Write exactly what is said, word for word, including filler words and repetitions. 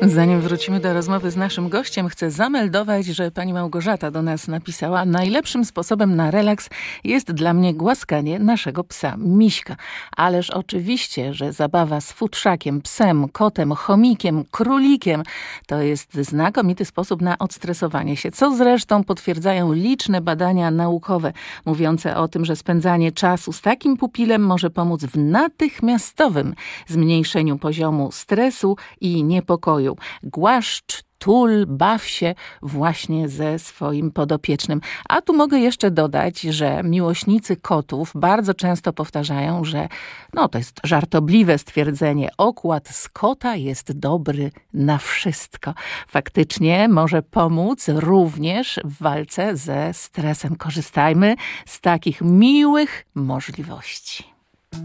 Zanim wrócimy do rozmowy z naszym gościem, chcę zameldować, że pani Małgorzata do nas napisała: najlepszym sposobem na relaks jest dla mnie głaskanie naszego psa Miśka. Ależ oczywiście, że zabawa z futrzakiem, psem, kotem, chomikiem, królikiem to jest znakomity sposób na odstresowanie się, co zresztą potwierdzają liczne badania naukowe mówiące o tym, że spędzanie czasu z takim pupilem może pomóc w natychmiastowym zmniejszeniu poziomu stresu i niepokoju. Głaszcz, tul, baw się właśnie ze swoim podopiecznym. A tu mogę jeszcze dodać, że miłośnicy kotów bardzo często powtarzają, że no to jest żartobliwe stwierdzenie, okład z kota jest dobry na wszystko. Faktycznie może pomóc również w walce ze stresem. Korzystajmy z takich miłych możliwości.